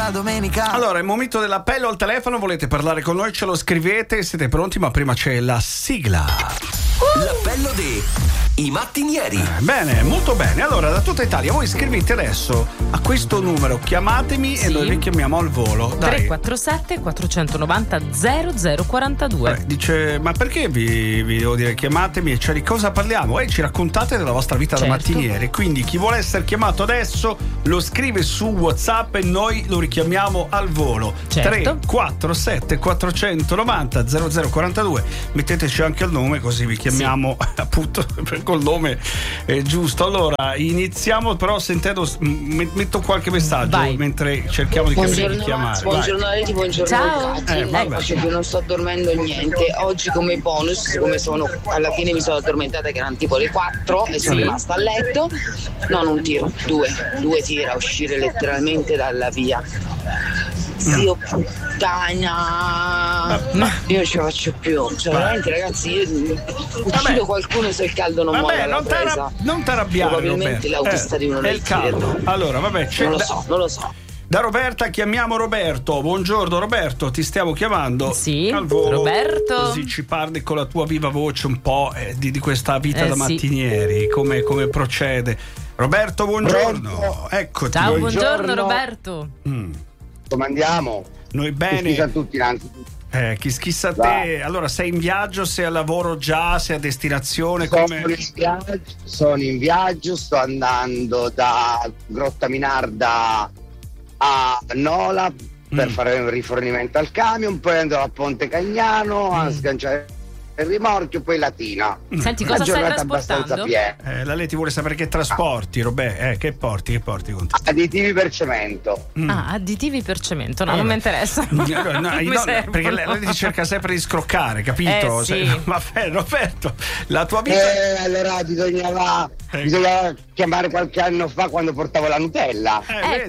la domenica. Allora, è il momento dell'appello al telefono. Volete parlare con noi? Ce lo scrivete, siete pronti? Ma prima c'è la sigla. L'appello di I Mattinieri. Bene, molto bene. Allora, da tutta Italia voi scrivete adesso a questo numero, chiamatemi e noi vi chiamiamo al volo. Dai. 347 490 0042. Dice, ma perché vi devo dire chiamatemi? Cioè, di cosa parliamo? Ci raccontate della vostra vita da mattinieri. Quindi chi vuole essere chiamato adesso lo scrive su WhatsApp e noi lo richiamiamo al volo. 347 490 0042. Metteteci anche il nome così vi chiamiamo appunto col nome giusto. Allora iniziamo però sentendo, metto qualche messaggio mentre cerchiamo di capire chi chiamare. Buongiorno a Leti, buongiorno Catti. Io non sto dormendo niente oggi, come bonus, come sono alla fine mi sono addormentata che erano tipo le 4 e sono rimasta a letto. No, non tiro, due tira a uscire letteralmente dalla via. Zio puttana, io non ce la faccio più, cioè veramente ragazzi, io uccido qualcuno se il caldo non muore la presa. Non t'arrabbiare, probabilmente l'autista di uno è il caldo. Allora vabbè, non lo so. Da Roberta chiamiamo Roberto. Buongiorno Roberto, ti stiamo chiamando al volo. Roberto, così ci parli con la tua viva voce un po' di questa vita da mattinieri, come procede. Roberto, buongiorno. Eccoti. Ciao, buongiorno Roberto. Come andiamo? Noi bene. Chissà a tutti innanzitutto. Chissà te. Allora, sei in viaggio, sei al lavoro già, sei a destinazione? Sono in viaggio, sto andando da Grotta Minarda a Nola per fare un rifornimento al camion, poi andrò a Ponte Cagnano a sganciare il rimorchio, poi Latina. Senti, cosa stai trasportando? La Leti vuole sapere che trasporti, Robè. Che porti con te? Additivi per cemento. Additivi per cemento, no, non mi interessa. Perché la Leti cerca sempre di scroccare, capito? Vabbè, Roberto, la tua vita. Allora bisognava chiamare qualche anno fa quando portavo la Nutella.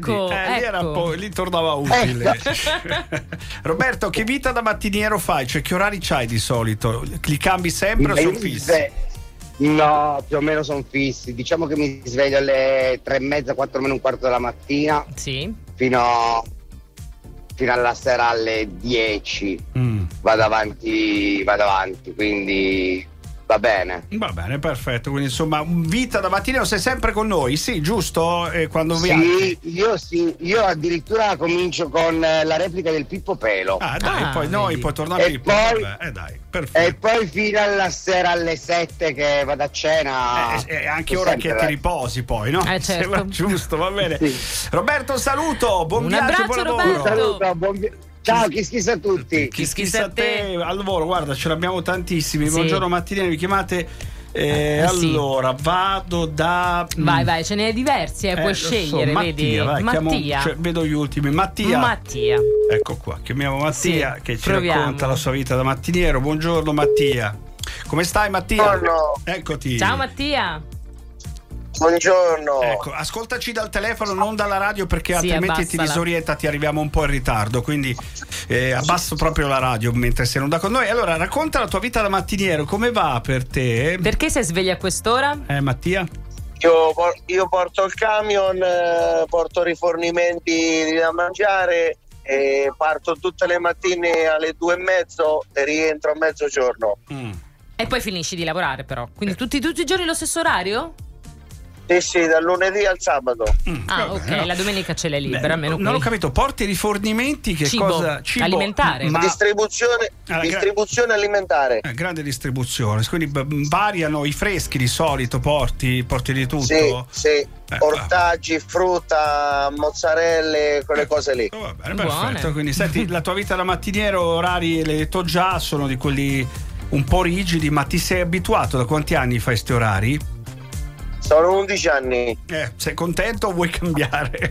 Lì tornava utile. Roberto, che vita da mattiniero fai? Cioè, che orari c'hai di solito? Li cambi sempre o sono fissi? No, più o meno sono fissi. Diciamo che mi sveglio alle 3:30, 4 meno un quarto della mattina. Fino alla sera alle 10. Vado avanti, quindi va bene, perfetto. Quindi insomma, vita da mattiniero, sei sempre con noi, sì, giusto? Quando viaggi? Io addirittura comincio con la replica del Pippo Pelo. Poi tornare Pippo. Dai, perfetto. E poi fino alla sera alle 7 che vado a cena. È anche ora che ti riposi poi, no? Certo. Giusto, va bene. Roberto, saluto, buon viaggio, buon lavoro. Saluto, ciao, chi a tutti. Chi a te al lavoro, guarda, ce l'abbiamo tantissimi. Buongiorno mattinieri, vi chiamate. Allora, vado da. Vai, ce ne è diversi, puoi scegliere, vedi? Mattia. Vedo gli ultimi. Mattia. Ecco qua, chiamiamo Mattia che ci racconta la sua vita da mattiniero. Buongiorno Mattia. Come stai Mattia? Buongiorno. Eccoti. Ciao Mattia. Buongiorno. Ecco, ascoltaci dal telefono, non dalla radio, perché altrimenti ti disorienta, ti arriviamo un po' in ritardo. Quindi abbasso proprio la radio mentre sei in onda con noi. Allora, racconta la tua vita da mattiniero, come va per te? Perché sei sveglia a quest'ora? Mattia? Io porto il camion, porto rifornimenti da mangiare e parto tutte le mattine alle 2:30 e rientro a mezzogiorno. E poi finisci di lavorare però. Quindi tutti i giorni lo stesso orario? Sì, dal lunedì al sabato. Ok, la domenica ce l'hai libera. Non ho capito, porti rifornimenti, che cosa? Cibo alimentare. Distribuzione alimentare. Grande distribuzione, quindi variano i freschi di solito, porti di tutto? Sì. Ortaggi, frutta, mozzarelle, quelle cose lì. Va bene, perfetto. Quindi senti, la tua vita da mattiniero, orari, l'hai detto già, sono di quelli un po' rigidi, ma ti sei abituato? Da quanti anni fai sti orari? Sono 11 anni. Sei contento o vuoi cambiare?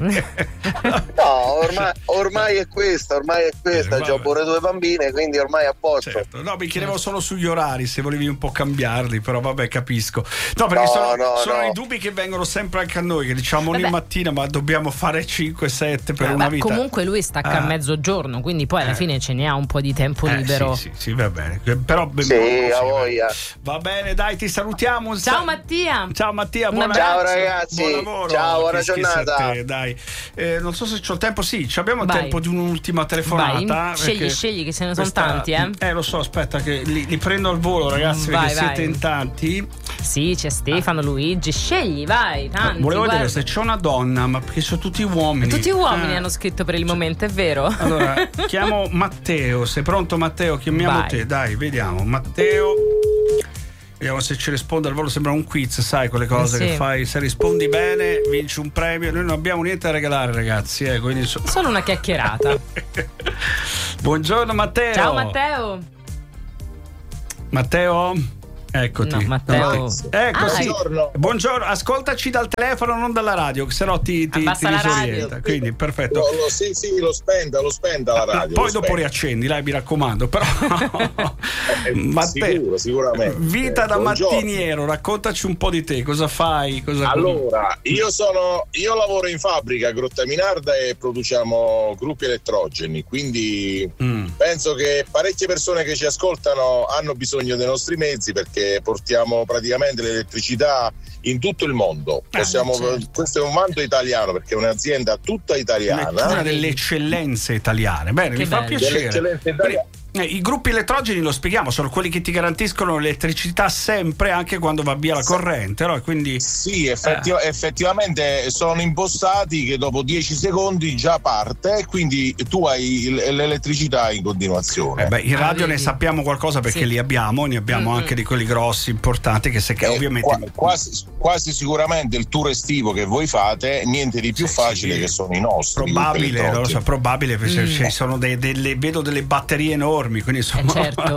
No, ormai è questa. Ho pure 2 bambine, quindi ormai a posto. Certo. No, mi chiedevo solo sugli orari, se volevi un po' cambiarli, però vabbè, capisco. No, perché sono i dubbi che vengono sempre anche a noi, che diciamo ogni mattina, ma dobbiamo fare 5-7 per una vita. Comunque lui stacca a mezzogiorno, quindi poi alla fine ce ne ha un po' di tempo libero. Sì, va bene. Però a voglia. Va bene, dai, ti salutiamo. Ciao Mattia. Mattia, ciao ragazzi, buon lavoro. Ciao, buona giornata. Dai. Non so se c'ho il tempo. sì, abbiamo il tempo di un'ultima telefonata. Scegli che se ne sono tanti, lo so, aspetta che li prendo al volo, ragazzi, perché siete in tanti. Sì, c'è Stefano, Luigi, scegli, vai, tanti. Volevo vedere se c'è una donna, ma perché sono tutti uomini. Tutti uomini hanno scritto per il momento, è vero? Allora, chiamo Matteo. Sei pronto, Matteo? Chiamiamo te, dai, vediamo. Matteo. Vediamo se ci risponde al volo, sembra un quiz, sai, quelle cose che fai, se rispondi bene vinci un premio. Noi non abbiamo niente da regalare, ragazzi, quindi solo una chiacchierata. Buongiorno Matteo. Ciao Matteo. Matteo? Eccoti. No, Matteo. Buongiorno, ascoltaci dal telefono, non dalla radio, se no ti disorienta. Quindi perfetto. Sì, lo spenda la radio. Poi dopo riaccendi, mi raccomando. Però Matteo, sicuramente. Vita da mattiniero, raccontaci un po' di te, cosa fai? Allora, io lavoro in fabbrica a Grottaminarda e produciamo gruppi elettrogeni, quindi penso che parecchie persone che ci ascoltano hanno bisogno dei nostri mezzi, perché portiamo praticamente l'elettricità in tutto il mondo. Questo è un vanto italiano, perché è un'azienda tutta italiana, una delle eccellenze italiane. Bene, mi fa piacere. I gruppi elettrogeni, lo spieghiamo, sono quelli che ti garantiscono l'elettricità sempre, anche quando va via la corrente, no? Quindi sì, effettivamente sono impostati che dopo 10 secondi già parte, quindi tu hai l'elettricità in continuazione. In radio ne sappiamo qualcosa, perché ne abbiamo anche di quelli grossi, importanti, che ovviamente quasi sicuramente il tour estivo che voi fate, niente di più facile che sono i nostri. Probabile, perché ci sono vedo delle batterie enormi, quindi insomma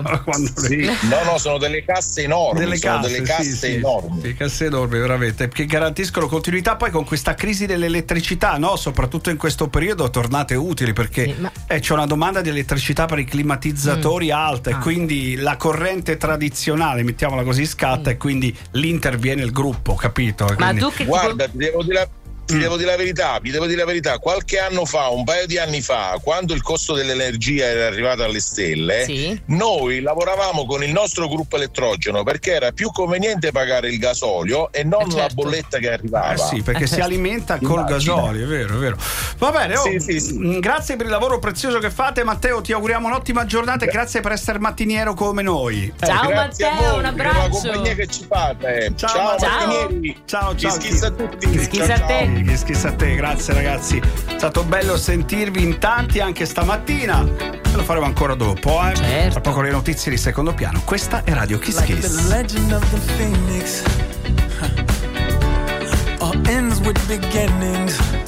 sono delle casse enormi, delle casse enormi veramente, che garantiscono continuità. Poi con questa crisi dell'elettricità, no, soprattutto in questo periodo, tornate utili, perché c'è una domanda di elettricità per i climatizzatori alta, e quindi la corrente tradizionale, mettiamola così, scatta, e quindi lì interviene il gruppo, capito? Ma tu che guarda, ti devo dire la verità, qualche anno fa, un paio di anni fa, quando il costo dell'energia era arrivato alle stelle, noi lavoravamo con il nostro gruppo elettrogeno, perché era più conveniente pagare il gasolio e non la bolletta che arrivava. Sì, perché si alimenta col gasolio, è vero. Va bene, grazie per il lavoro prezioso che fate, Matteo, ti auguriamo un'ottima giornata e grazie per essere mattiniero come noi. Ciao Matteo, un abbraccio. Per la compagnia che ci fate. Ciao. Mattinieri. Ciao. Schizza a tutti. Schizza a te. Schizza a te, grazie ragazzi, è stato bello sentirvi in tanti anche stamattina, e lo faremo ancora dopo, certo. Tra poco le notizie di secondo piano. Questa è Radio Kiss Kiss. Like the legend of the phoenix, all ends with beginnings.